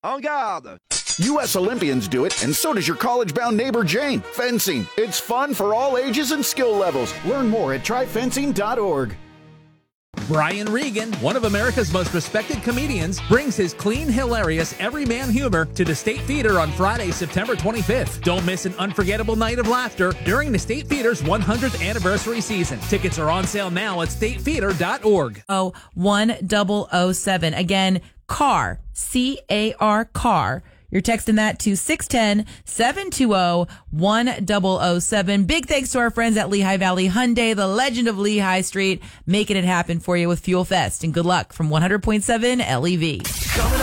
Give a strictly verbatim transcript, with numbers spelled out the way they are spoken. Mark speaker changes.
Speaker 1: En garde!
Speaker 2: U S Olympians do it, and so does your college-bound neighbor Jane. Fencing. It's fun for all ages and skill levels. Learn more at try fencing dot org.
Speaker 3: Brian Regan, one of America's most respected comedians, brings his clean, hilarious, everyman humor to the State Theater on Friday, September twenty-fifth. Don't miss an unforgettable night of laughter during the State Theater's one hundredth anniversary season. Tickets are on sale now at state theater dot org.
Speaker 4: Oh, one double oh seven. Again, CAR, C A R, CAR. You're texting that to six one zero, seven two zero, one zero zero seven. Big thanks to our friends at Lehigh Valley Hyundai, the legend of Lehigh Street, making it happen for you with Fuel Fest. And good luck from one hundred point seven L E V.
Speaker 1: Coming